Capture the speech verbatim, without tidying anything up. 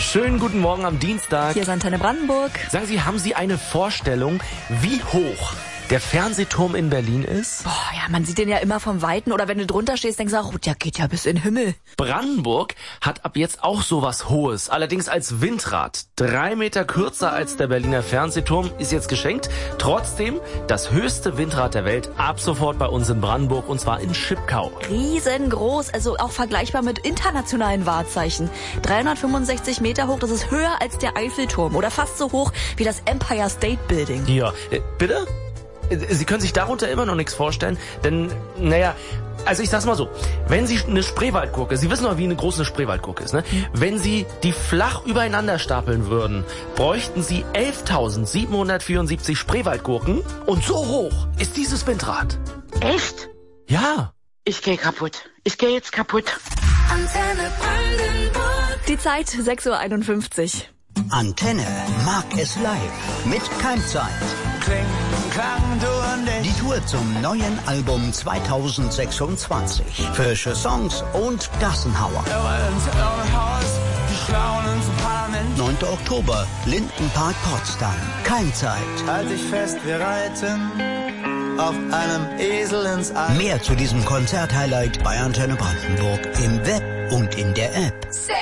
Schönen guten Morgen am Dienstag. Hier ist Antenne Brandenburg. Sagen Sie, haben Sie eine Vorstellung, wie hoch der Fernsehturm in Berlin ist? Boah, ja, man sieht den ja immer vom Weiten. Oder wenn du drunter stehst, denkst du auch, der geht ja bis in den Himmel. Brandenburg hat ab jetzt auch sowas Hohes, allerdings als Windrad. Drei Meter kürzer als der Berliner Fernsehturm, ist jetzt geschenkt. Trotzdem das höchste Windrad der Welt ab sofort bei uns in Brandenburg, und zwar in Schipkau. Riesengroß, also auch vergleichbar mit internationalen Wahrzeichen. dreihundertfünfundsechzig Meter hoch, das ist höher als der Eiffelturm oder fast so hoch wie das Empire State Building. Ja, äh, bitte? Sie können sich darunter immer noch nichts vorstellen, denn, naja, also ich sag's mal so, wenn Sie eine Spreewaldgurke, Sie wissen doch, wie eine große Spreewaldgurke ist, ne? Wenn Sie die flach übereinander stapeln würden, bräuchten Sie elftausendsiebenhundertvierundsiebzig Spreewaldgurken, und so hoch ist dieses Windrad. Echt? Ja. Ich geh kaputt. Ich geh jetzt kaputt. Antenne Brandenburg. Die Zeit, sechs Uhr einundfünfzig. Antenne mag es live mit Keimzeit. Kling, klang, du und ich. Die Tour zum neuen Album zweitausendsechsundzwanzig. Frische Songs und Gassenhauer. Irre ins Irrenhaus, die klauen ins Parlament. neunter Oktober, Lindenpark Potsdam. Keimzeit. Halt dich fest, wir reiten auf einem Esel ins All. Mehr zu diesem Konzerthighlight bei Antenne Brandenburg im Web und in der App.